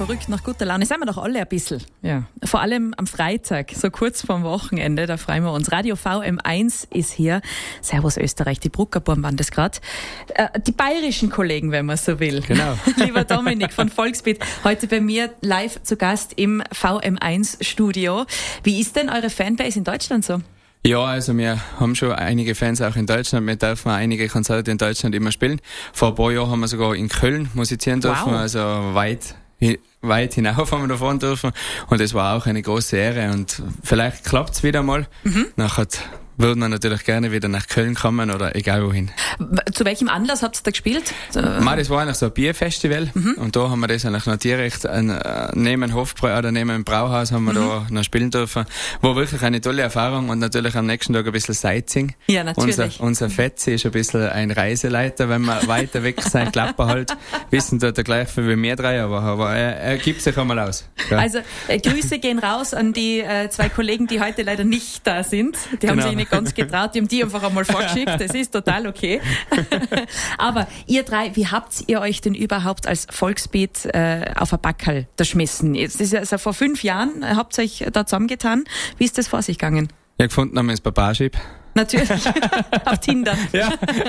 verrückt nach guter Laune. Sind wir doch alle ein bisschen. Ja. Vor allem am Freitag, so kurz vorm Wochenende, da freuen wir uns. Radio VM1 ist hier. Servus Österreich, die Bruckerburm waren das gerade. Die bayerischen Kollegen, wenn man so will. Genau. Lieber Dominik von Volksbeat, heute bei mir live zu Gast im VM1 Studio. Wie ist denn eure Fanbase in Deutschland so? Ja, also wir haben schon einige Fans auch in Deutschland. Wir dürfen auch einige Konzerte in Deutschland immer spielen. Vor ein paar Jahren haben wir sogar in Köln musizieren dürfen, wow. Also weit hinauf haben wir da fahren dürfen. Und das war auch eine große Ehre. Und vielleicht klappt's wieder mal. Nachher würden wir natürlich gerne wieder nach Köln kommen oder egal wohin. Zu welchem Anlass habt ihr da gespielt? Das war eigentlich so ein Bierfestival. Und da haben wir das eigentlich noch direkt neben Hofbräu oder neben dem Brauhaus haben wir da noch spielen dürfen. War wirklich eine tolle Erfahrung und natürlich am nächsten Tag ein bisschen Sightseeing. Ja, natürlich. Unser Fetzi ist ein bisschen ein Reiseleiter, wenn wir weiter weg sein, Klapper halt. Wissen tut er gleich viel wie wir drei, aber er gibt sich einmal aus. Ja. Also Grüße gehen raus an die zwei Kollegen, die heute leider nicht da sind. Die haben sich nicht ganz getraut, die haben die einfach einmal vorgeschickt. Das ist total okay. Aber ihr drei, wie habt ihr euch denn überhaupt als Volksbeat auf ein Backerl geschmissen? Jetzt ist ja also vor 5 Jahren, habt ihr euch da zusammengetan. Wie ist das vor sich gegangen? Ja, gefunden haben wir das Barbarship. Natürlich. Auf Tinder. Ja.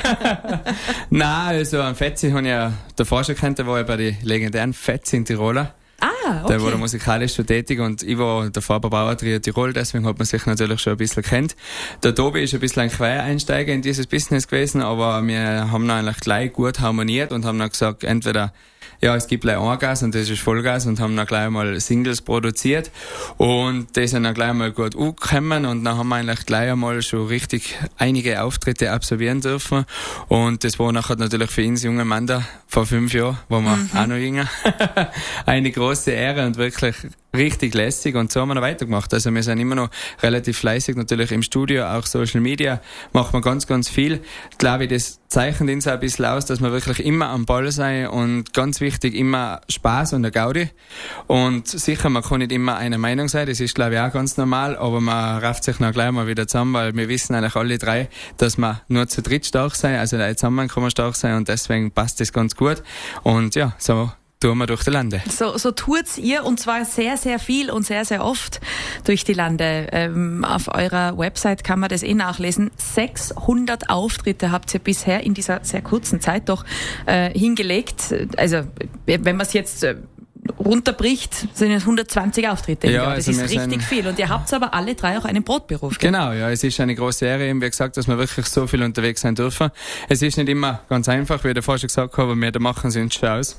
Nein, also an Fetzi habe ich ja davor schon gekannt, der war ja bei den legendären Fetzi in Tiroler. Ah, okay. Der war da musikalisch schon tätig und ich war davor bei Bauer Trio Tirol, deswegen hat man sich natürlich schon ein bisschen kennt. Der Tobi ist ein bisschen ein Quereinsteiger in dieses Business gewesen, aber wir haben dann eigentlich gleich gut harmoniert und haben dann gesagt, entweder es gibt gleich Eingas und das ist Vollgas und haben dann gleich mal Singles produziert und die sind dann gleich mal gut angekommen und dann haben wir eigentlich gleich einmal schon richtig einige Auftritte absolvieren dürfen und das war nachher natürlich für uns junge Mann da vor 5 Jahren, wo wir auch noch jünger, eine große Ehre und wirklich richtig lässig und so haben wir noch weitergemacht. Also wir sind immer noch relativ fleißig, natürlich im Studio, auch Social Media, machen wir ganz, ganz viel. Ich glaube, das zeichnet uns auch ein bisschen aus, dass wir wirklich immer am Ball sein und ganz wichtig, immer Spaß und eine Gaudi. Und sicher, man kann nicht immer einer Meinung sein, das ist glaube ich auch ganz normal, aber man rafft sich dann gleich mal wieder zusammen, weil wir wissen eigentlich alle drei, dass wir nur zu dritt stark sein, also zusammen kann man stark sein und deswegen passt das ganz gut. Und ja, so tun wir durch die Lande. So tut's ihr und zwar sehr, sehr viel und sehr, sehr oft durch die Lande. Auf eurer Website kann man das nachlesen. 600 Auftritte habt ihr bisher in dieser sehr kurzen Zeit doch hingelegt. Also wenn man es jetzt runterbricht, sind es 120 Auftritte. Ja, das also ist richtig viel. Und ihr habt aber alle drei auch einen Brotberuf. Gell? Genau, ja, es ist eine große Ehre, wie gesagt, dass wir wirklich so viel unterwegs sein dürfen. Es ist nicht immer ganz einfach, wie ich davor schon gesagt habe, wir machen es uns schon aus.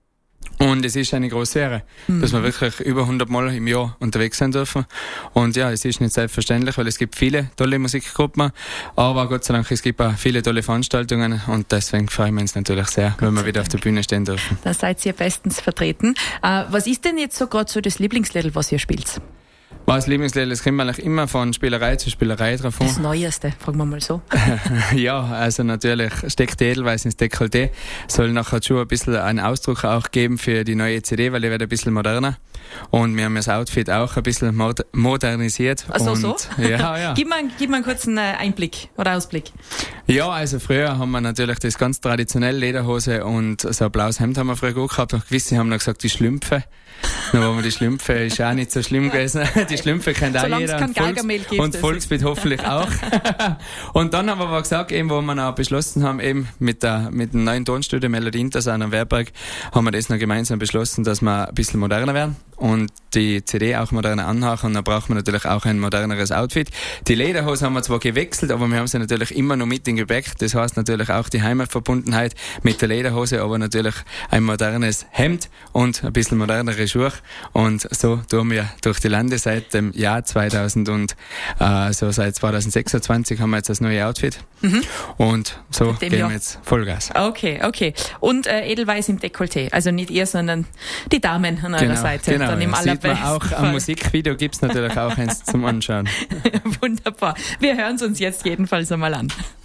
Und es ist eine grosse Ehre, dass wir wirklich über 100 Mal im Jahr unterwegs sein dürfen. Und ja, es ist nicht selbstverständlich, weil es gibt viele tolle Musikgruppen, aber Gott sei Dank, es gibt auch viele tolle Veranstaltungen und deswegen freuen wir uns natürlich sehr, wenn wir wieder auf der Bühne stehen dürfen. Da seid ihr bestens vertreten. Was ist denn jetzt so gerade so das Lieblingslied, was ihr spielt? Was Lieblingslied, das kommt eigentlich immer von Spielerei zu Spielerei drauf an. Das Neueste, fragen wir mal so. Ja, also natürlich steckt die Edelweiß ins Dekolleté. Soll nachher schon ein bisschen einen Ausdruck auch geben für die neue CD, weil die wird ein bisschen moderner. Und wir haben das Outfit auch ein bisschen modernisiert. Also so? Ja. Gib mal einen kurzen Einblick oder Ausblick. Ja, also früher haben wir natürlich das ganz traditionell Lederhose und so ein blaues Hemd haben wir früher gut gehabt. Gewisse haben noch gesagt, die Schlümpfe. Dann waren wir die Schlümpfe, ist auch nicht so schlimm gewesen. Die Schlümpfe kennt auch solange jeder. Und Volksbeat hoffentlich auch. Und dann haben wir aber gesagt, eben, wo wir noch beschlossen haben, eben mit dem neuen Tonstudio Melodie Intersand am Werberg, haben wir das noch gemeinsam beschlossen, dass wir ein bisschen moderner werden und die CD auch moderner anhaken. Und dann braucht man natürlich auch ein moderneres Outfit. Die Lederhose haben wir zwar gewechselt, aber wir haben sie natürlich immer noch mit im Gepäck. Das heißt natürlich auch die Heimatverbundenheit mit der Lederhose, aber natürlich ein modernes Hemd und ein bisschen modernere Schuhe. Und so tun wir durch die Lande seit dem Jahr 2000 und seit 2026 haben wir jetzt das neue Outfit. Und so gehen wir jetzt Vollgas. Okay. Und Edelweiß im Dekolleté. Also nicht ihr, sondern die Damen an eurer Seite. Genau, dann im allerbesten sieht man auch am Musikvideo gibt's natürlich auch eins zum Anschauen. Wunderbar. Wir hören es uns jetzt jedenfalls einmal an.